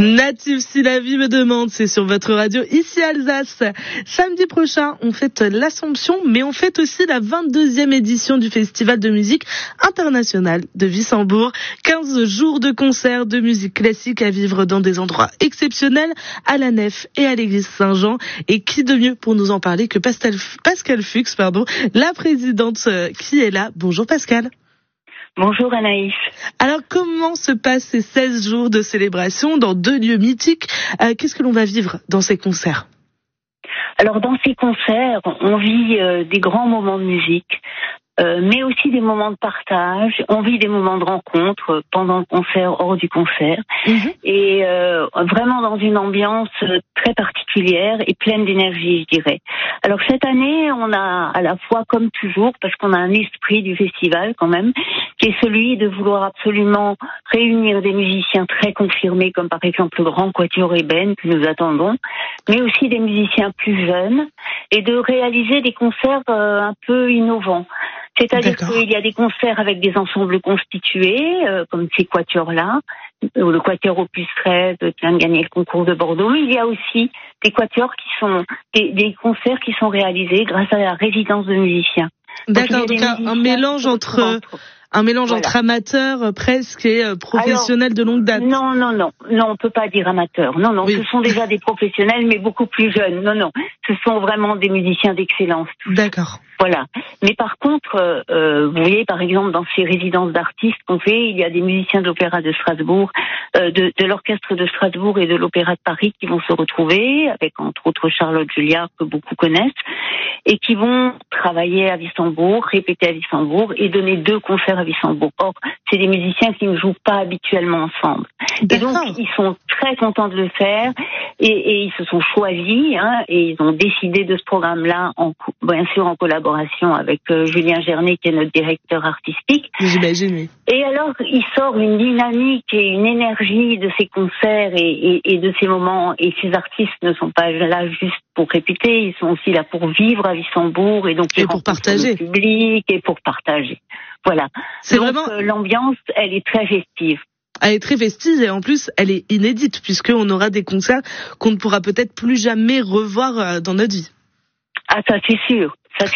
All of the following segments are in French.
Native, si la vie me demande, c'est sur votre radio ici Alsace. Samedi prochain, on fête l'Assomption, mais on fête aussi la 22e édition du Festival de musique internationale de Wissembourg. 15 jours de concerts de musique classique à vivre dans des endroits exceptionnels, à la Nef et à l'église Saint-Jean. Et qui de mieux pour nous en parler que Pascal Fuchs, la présidente qui est là. Bonjour Pascal. Bonjour Anaïs. Alors comment se passent ces 16 jours de célébration dans 2 lieux mythiques? Qu'est-ce que l'on va vivre dans ces concerts? Alors dans ces concerts, on vit des grands moments de musique, mais aussi des moments de partage. On vit des moments de rencontre pendant le concert, hors du concert, et vraiment dans une ambiance très particulière et pleine d'énergie, je dirais. Alors cette année, on a à la fois, comme toujours, parce qu'on a un esprit du festival quand même, qui est celui de vouloir absolument réunir des musiciens très confirmés, comme par exemple le Grand Quatuor Ébène que nous attendons, mais aussi des musiciens plus jeunes, et de réaliser des concerts un peu innovants. C'est-à-dire qu'il y a des concerts avec des ensembles constitués, comme ces quatuors-là, ou le quatuor Opus 13 qui vient de gagner le concours de Bordeaux. Mais il y a aussi des quatuors qui sont des concerts qui sont réalisés grâce à la résidence de musiciens. D'accord, donc un mélange entre amateurs presque et professionnels de longue date. Non, on peut pas dire amateurs. Non, ce sont déjà des professionnels, mais beaucoup plus jeunes. Non, ce sont vraiment des musiciens d'excellence. D'accord. Voilà. Mais par contre, vous voyez, par exemple, dans ces résidences d'artistes qu'on fait, il y a des musiciens de l'Opéra de Strasbourg, de l'Orchestre de Strasbourg et de l'Opéra de Paris qui vont se retrouver, avec entre autres Charlotte Julliard, que beaucoup connaissent, et qui vont travailler à Wissembourg, répéter à Wissembourg et donner 2 concerts à Wissembourg. Or, c'est des musiciens qui ne jouent pas habituellement ensemble. Et donc, ils sont très contents de le faire, et ils se sont choisis, et ils ont décidé de ce programme-là, bien sûr en collaboration avec Julien Gernet, qui est notre directeur artistique. J'imagine, oui. Et alors, il sort une dynamique et une énergie de ces concerts et de ces moments. Et ces artistes ne sont pas là juste pour répéter, ils sont aussi là pour vivre à Wissembourg et donc et pour partager le public et pour partager. Voilà. C'est donc, vraiment l'ambiance, elle est très festive. Elle est très festive et en plus elle est inédite puisqu'on aura des concerts qu'on ne pourra peut-être plus jamais revoir dans notre vie. Ah, ça c'est sûr.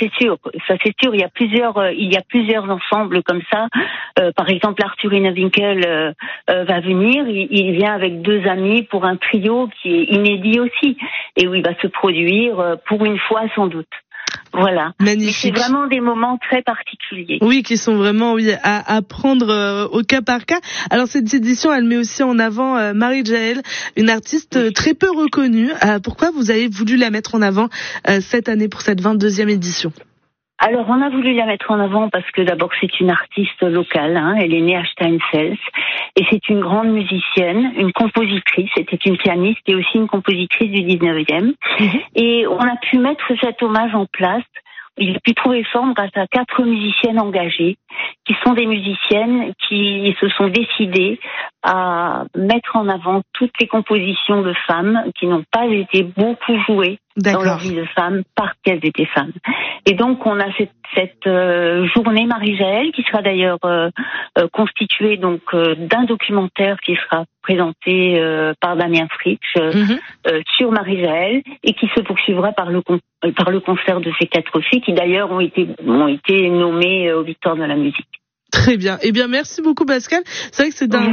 Il y a plusieurs ensembles comme ça. Par exemple, Arthur Hinewinkel va venir. Il vient avec 2 amis pour un trio qui est inédit aussi et où il va se produire pour une fois sans doute. Voilà. Magnifique. C'est vraiment des moments très particuliers. Oui, qui sont vraiment à prendre au cas par cas. Alors cette édition, elle met aussi en avant Marie-Jaël, une artiste très peu reconnue. Pourquoi vous avez voulu la mettre en avant cette année pour cette 22e édition? Alors, on a voulu la mettre en avant parce que d'abord, c'est une artiste locale. Elle est née à Steinfels et c'est une grande musicienne, une compositrice. C'était une pianiste et aussi une compositrice du 19e. Et on a pu mettre cet hommage en place. Il a pu trouver forme grâce à 4 musiciennes engagées, qui sont des musiciennes qui se sont décidées à mettre en avant toutes les compositions de femmes qui n'ont pas été beaucoup jouées dans leur vie de femme parce qu'elles étaient femmes. Et donc on a cette journée Marie-Jaël qui sera d'ailleurs constituée donc d'un documentaire qui sera présenté par Damien Fritsch sur Marie-Jaël et qui se poursuivra par le concert de ces 4 filles qui d'ailleurs ont été nommées aux Victoires de la musique. Très bien. Eh bien, merci beaucoup Pascal. C'est vrai que c'est